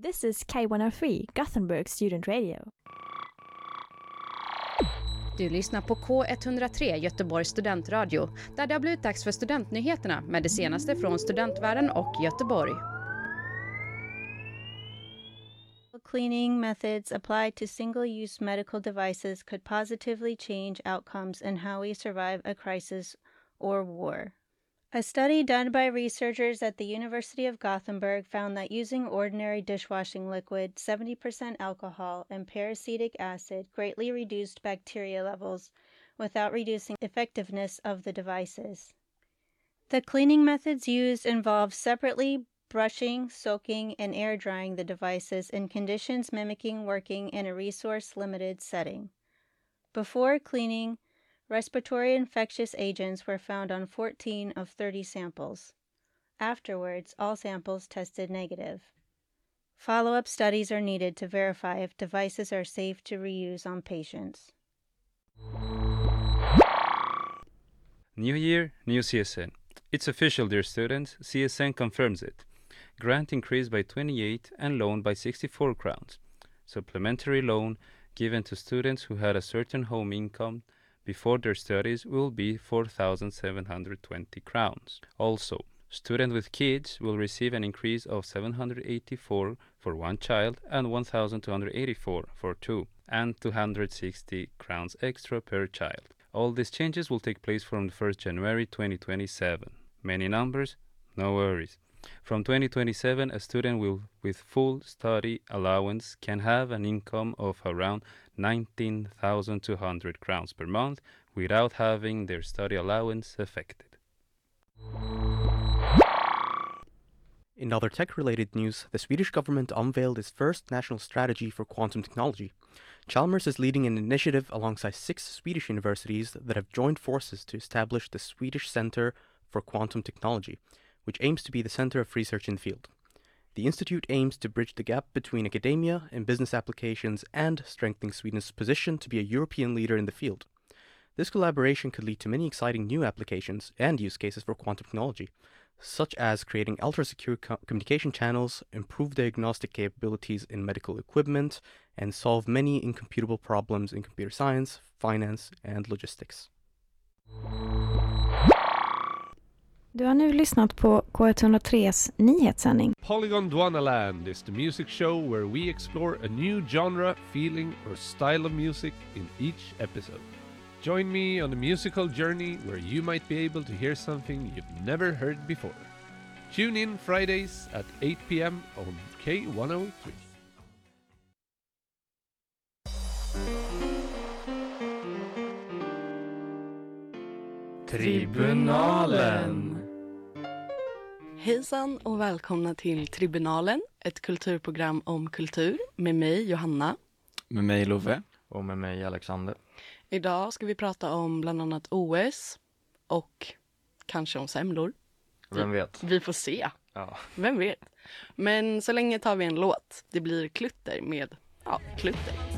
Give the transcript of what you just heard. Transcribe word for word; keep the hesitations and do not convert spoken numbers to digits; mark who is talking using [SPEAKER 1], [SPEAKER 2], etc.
[SPEAKER 1] This is K one oh three, Gothenburg Student Radio.
[SPEAKER 2] Du lyssnar på K one oh three, Göteborgs studentradio, där det har blivit dags för studentnyheterna med det senaste från studentvärlden och Göteborg.
[SPEAKER 3] Cleaning methods applied to single-use medical devices could positively change outcomes in how we survive a crisis or war. A study done by researchers at the University of Gothenburg found that using ordinary dishwashing liquid, seventy percent alcohol, and peracetic acid greatly reduced bacteria levels without reducing effectiveness of the devices. The cleaning methods used involve separately brushing, soaking, and air drying the devices in conditions mimicking working in a resource-limited setting. Before cleaning, respiratory infectious agents were found on fourteen of thirty samples. Afterwards, all samples tested negative. Follow-up studies are needed to verify if devices are safe to reuse on patients.
[SPEAKER 4] New year, new C S N. It's official, dear students. C S N confirms it. Grant increased by twenty-eight and loan by sixty-four crowns. Supplementary loan given to students who had a certain home income before their studies will be four thousand seven hundred twenty crowns. Also, students with kids will receive an increase of seven hundred eighty-four for one child and one thousand two hundred eighty-four for two, and two hundred sixty crowns extra per child. All these changes will take place from the first of January twenty twenty-seven. Many numbers? No worries. From twenty twenty-seven, a student will, with full study allowance can have an income of around nineteen thousand two hundred crowns per month without having their study allowance affected.
[SPEAKER 5] In other tech-related news, the Swedish government unveiled its first national strategy for quantum technology. Chalmers is leading an initiative alongside six Swedish universities that have joined forces to establish the Swedish Center for Quantum Technology, which aims to be the center of research in the field. The institute aims to bridge the gap between academia and business applications and strengthening Sweden's position to be a European leader in the field. This collaboration could lead to many exciting new applications and use cases for quantum technology, such as creating ultra-secure co- communication channels, improve diagnostic capabilities in medical equipment, and solve many incomputable problems in computer science, finance, and logistics.
[SPEAKER 1] Du har nu lyssnat på K one oh threes nyhetssändning.
[SPEAKER 6] Polygon Dwanaland is the music show where we explore a new genre, feeling, or style of music in each episode. Join me on a musical journey where you might be able to hear something you've never heard before. Tune in Fridays at eight p.m. on K one oh three.
[SPEAKER 7] Tribunalen. Hejsan och välkomna till Tribunalen, ett kulturprogram om kultur med mig Johanna.
[SPEAKER 8] Med mig Love.
[SPEAKER 9] Och med mig Alexander.
[SPEAKER 7] Idag ska vi prata om bland annat O S och kanske om semlor.
[SPEAKER 9] Vem vet?
[SPEAKER 7] Vi får se.
[SPEAKER 9] Ja.
[SPEAKER 7] Vem vet? Men så länge tar vi en låt. Det blir Klutter med, ja, Klutter.